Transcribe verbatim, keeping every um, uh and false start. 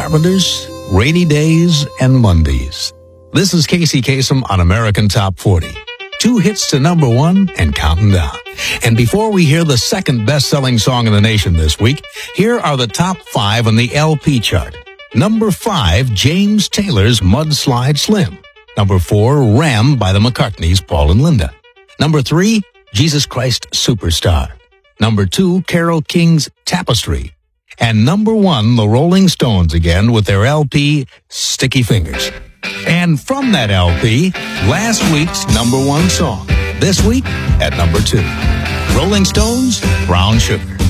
Carpenters, Rainy Days, and Mondays. This is Casey Kasem on American Top forty. Two hits to number one and counting down. And before we hear the second best-selling song in the nation this week, here are the top five on the L P chart. Number five, James Taylor's Mudslide Slim. Number four, Ram by the McCartneys, Paul and Linda. Number three, Jesus Christ Superstar. Number two, Carole King's Tapestry. And number one, the Rolling Stones again with their L P, Sticky Fingers. And from that L P, last week's number one song. This week, at number two, Rolling Stones, Brown Sugar.